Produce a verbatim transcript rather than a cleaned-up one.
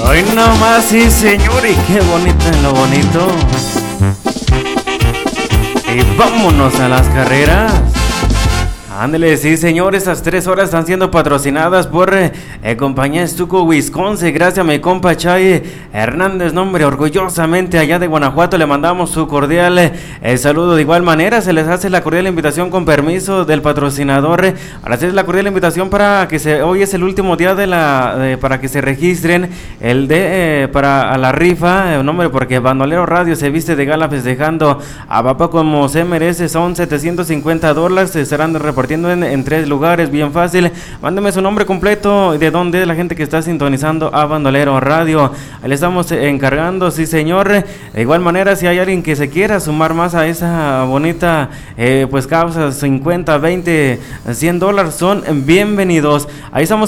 Hoy nomás, sí, señor, y qué bonito en lo bonito. Y vámonos a las carreras. Ándale, sí, señor, estas tres horas están siendo patrocinadas por eh, eh, compañía Estuco Wisconsin. Gracias a mi compa Chay Hernández, nombre, orgullosamente allá de Guanajuato. Le mandamos su cordial eh, saludo. De igual manera, se les hace la cordial invitación con permiso del patrocinador. Eh, ahora sí es la cordial invitación para que se, hoy es el último día de la, de, para que se registren el de, eh, para a la rifa, eh, nombre, porque Bandolero Radio se viste de gala festejando a papá como se merece. Son setecientos cincuenta dólares, se estarán repartiendo En, en tres lugares, bien fácil. Mándeme su nombre completo, de dónde es la gente que está sintonizando a Bandolero Radio. Ahí le estamos encargando, sí, señor. De igual manera, si hay alguien que se quiera sumar más a esa bonita eh, pues causa, cincuenta, veinte, cien dólares son bienvenidos. Ahí estamos